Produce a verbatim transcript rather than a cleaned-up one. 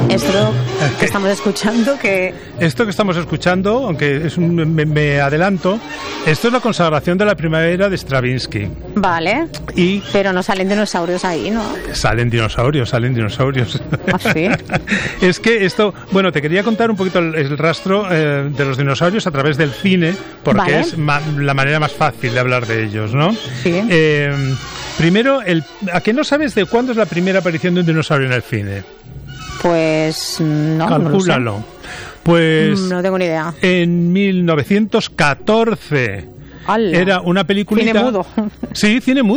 Esto que estamos escuchando, que... Esto que estamos escuchando, aunque es un, me, me adelanto, esto es la consagración de la primavera de Stravinsky. Vale, y pero no salen dinosaurios ahí, ¿no? Salen dinosaurios, salen dinosaurios. ¿Ah, sí? Es que esto, bueno, te quería contar un poquito el, el rastro eh, de los dinosaurios a través del cine, porque vale. es ma, la manera más fácil de hablar de ellos, ¿no? Sí. Eh, primero, el, ¿a qué no sabes de cuándo es la primera aparición de un dinosaurio en el cine? Pues no, calcúlalo. No lo sé. Pues no tengo ni idea. En mil novecientos catorce. ¡Hala! Era una peliculita. Cine mudo. Sí, cine mudo.